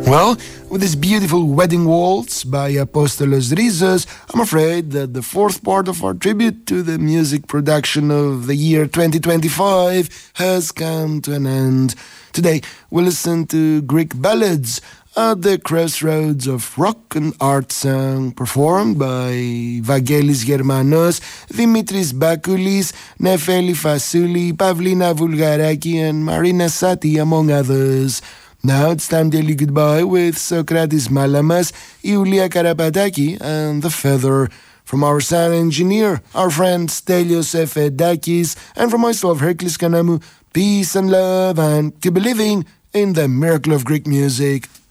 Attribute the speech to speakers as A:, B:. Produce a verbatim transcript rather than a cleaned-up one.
A: Well, with this beautiful wedding waltz by Apostolos Rizos, I'm afraid that the fourth part of our tribute to the music production of the year twenty twenty-five has come to an end. Today, we'll listen to Greek ballads at the crossroads of rock and art song, performed by Vangelis Germanos, Dimitris Bakoulis, Nefeli Fasouli, Pavlina Vulgaraki, and Marina Sati, among others. Now it's time to say goodbye with Socrates Malamas, Iulia Karapadaki, and The Feather. From our sound engineer, our friend Stelios Efedakis, and from myself, Hercules Kanamu, peace and love, and keep believing in the miracle of Greek music.